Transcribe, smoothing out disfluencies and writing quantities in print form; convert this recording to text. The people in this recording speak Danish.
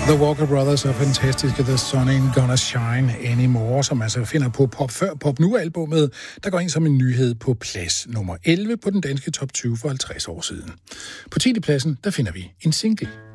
The Walker Brothers er fantastiske. The Sun Ain't Gonna Shine Anymore, som altså finder på Pop Før Pop Nu-albummet, der går ind som en nyhed på plads nummer 11 på den danske top 20 for 50 år siden. På 10. pladsen, der finder vi en single.